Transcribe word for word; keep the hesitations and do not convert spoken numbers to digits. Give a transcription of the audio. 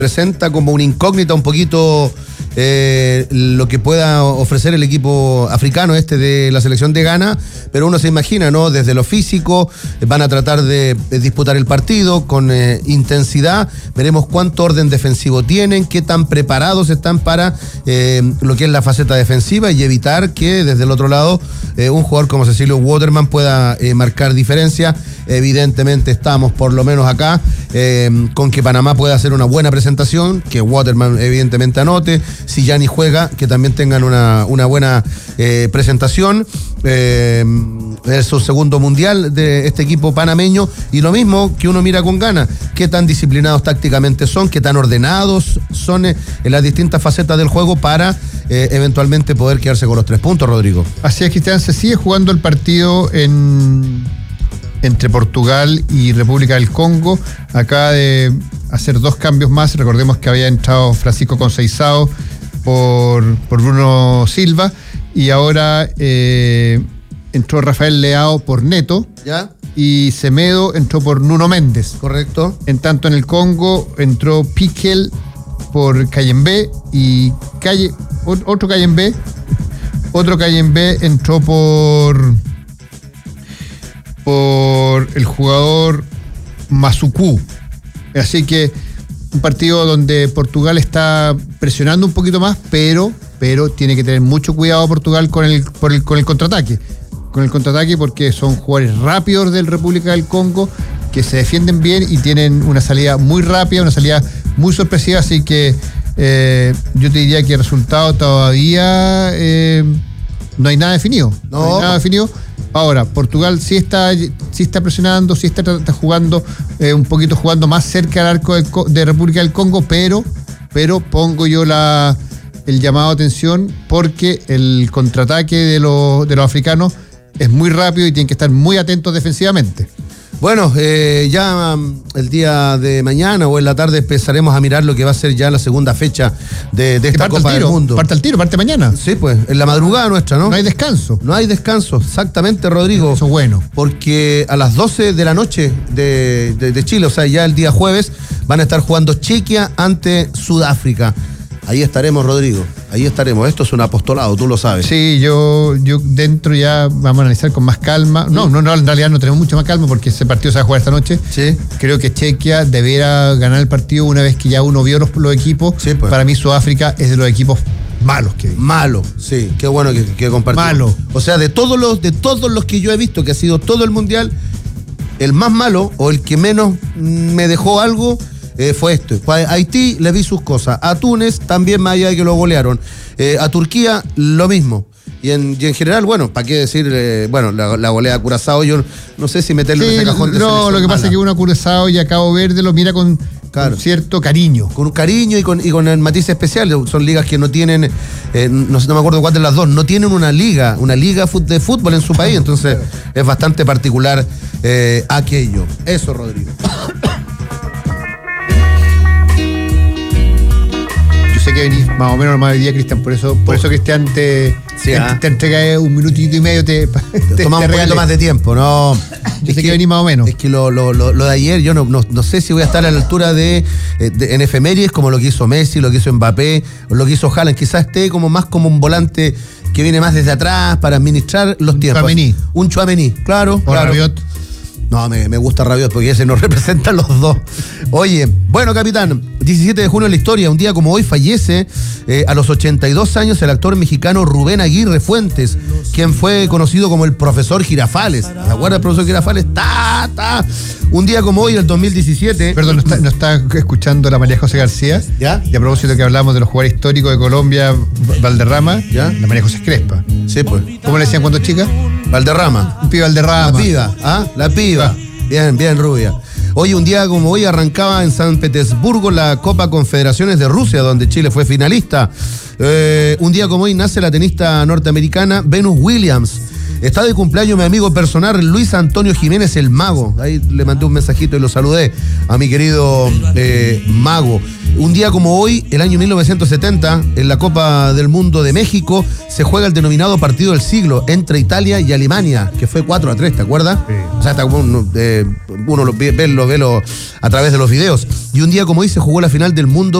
presenta como una incógnita un poquito eh, lo que pueda ofrecer el equipo africano este de la selección de Ghana, pero uno se imagina, ¿no? Desde lo físico, van a tratar de, de disputar el partido con eh, intensidad, veremos cuánto orden defensivo tienen, qué tan preparados están para eh, lo que es la faceta defensiva y evitar que desde el otro lado eh, un jugador como Cecilio Waterman pueda eh, marcar diferencia. Evidentemente estamos por lo menos acá eh, con que Panamá pueda hacer una buena presentación, que Waterman evidentemente anote, si Gianni juega, que también tengan una, una buena eh, presentación. Eh, es su segundo mundial de este equipo panameño, y lo mismo que uno mira con Ghana, qué tan disciplinados tácticamente son, qué tan ordenados son en las distintas facetas del juego para eh, eventualmente poder quedarse con los tres puntos, Rodrigo. Así es, Cristian, se sigue jugando el partido en... entre Portugal y República del Congo. Acaba de hacer dos cambios más. Recordemos que había entrado Francisco Conceição por, por Bruno Silva, y ahora eh, entró Rafael Leao por Neto. ¿Ya? Y Semedo entró por Nuno Méndez. Correcto. En tanto en el Congo entró Piquel por Kayembe, y Calle, otro Kayembe, otro Kayembe entró por... por el jugador Masuku. Así que un partido donde Portugal está presionando un poquito más, pero, pero tiene que tener mucho cuidado Portugal con el, por el, con el contraataque. Con el contraataque porque son jugadores rápidos del República del Congo que se defienden bien y tienen una salida muy rápida, una salida muy sorpresiva. Así que eh, yo te diría que el resultado todavía eh, no hay nada definido. No, no hay nada definido. Ahora, Portugal sí está, sí está presionando, sí está, está jugando eh, un poquito jugando más cerca al arco del, de República del Congo, pero, pero pongo yo la, el llamado a atención porque el contraataque de los, de los africanos es muy rápido y tienen que estar muy atentos defensivamente. Bueno, eh, ya um, el día de mañana o en la tarde empezaremos a mirar lo que va a ser ya la segunda fecha de, de esta Copa del Mundo. Parte al tiro, parte mañana. Sí, pues, en la madrugada nuestra, ¿no? No hay descanso. No hay descanso, exactamente, Rodrigo. Eso es bueno. Porque a las doce de la noche de, de, de Chile, o sea, ya el día jueves, van a estar jugando Chequia ante Sudáfrica. Ahí estaremos, Rodrigo, ahí estaremos. Esto es un apostolado, tú lo sabes. Sí, yo, yo dentro ya vamos a analizar con más calma. No, no, no, en realidad no tenemos mucha más calma porque ese partido se va a jugar esta noche. Sí. Creo que Chequia deberá ganar el partido una vez que ya uno vio los, los equipos. Sí, pues. Para mí Sudáfrica es de los equipos malos que vi. Malo, sí, qué bueno que, que compartimos. Malo. O sea, de todos los, de todos los que yo he visto, que ha sido todo el mundial, el más malo o el que menos me dejó algo eh, fue esto. A Haití le vi sus cosas. A Túnez también, más allá de que lo golearon. Eh, a Turquía, lo mismo. Y en, y en general, bueno, ¿para qué decir? Eh, bueno, la, la goleada a Curazao, yo no sé si meterlo sí, en ese cajón de no, lo que pasa mala. es que uno a Curazao y a Cabo Verde lo mira con, claro, con cierto cariño. Con un cariño y con, y con el matiz especial. Son ligas que no tienen, eh, no, no me acuerdo cuál de las dos, no tienen una liga, una liga de fútbol en su país, entonces es bastante particular eh, aquello. Eso, Rodrigo. Sé que venís más o menos normal hoy día, Cristian, por eso, por eso Cristian te, sí, te, ah. te entrega un minutito y medio, te, te toma un poquito más de tiempo, ¿no? Yo sé que, que venís más o menos. Es que lo, lo, lo, lo de ayer, yo no, no, no sé si voy a estar a la altura de, de en efemérides como lo que hizo Messi, lo que hizo Mbappé, o lo que hizo Haaland. Quizás esté como más como un volante que viene más desde atrás para administrar los tiempos. Tchouaméni. Un Tchouaméni, claro. O claro. Rabiot. No, me, me gusta Rabiot porque ese nos representa a los dos. Oye, bueno, capitán, diecisiete de junio en la historia, un día como hoy fallece eh, a los ochenta y dos años el actor mexicano Rubén Aguirre Fuentes, quien fue conocido como el profesor Girafales. ¿Se acuerda del profesor Girafales? ¡Ta, ta! Un día como hoy, el dos mil diecisiete... Perdón, ¿no está, no está escuchando la María José García? ¿Ya? Y a propósito que hablamos de los jugadores históricos de Colombia, Valderrama, ¿ya? La María José Crespa. Sí, pues. ¿Cómo le decían cuando chica? Valderrama. Un pibe Valderrama. La piba, ¿ah? La piba. Bien, bien, rubia. Hoy, un día como hoy, arrancaba en San Petersburgo la Copa Confederaciones de Rusia, donde Chile fue finalista. Eh, un día como hoy nace la tenista norteamericana Venus Williams. Está de cumpleaños mi amigo personal Luis Antonio Jiménez el Mago. Ahí le mandé un mensajito y lo saludé a mi querido eh, Mago. Un día como hoy, el año mil novecientos setenta, en la Copa del Mundo de México, se juega el denominado partido del siglo entre Italia y Alemania, que fue cuatro a tres, ¿te acuerdas? Sí. O sea, está como un, eh, uno lo ve, lo ve lo, a través de los videos. Y un día, como dice, jugó la final del mundo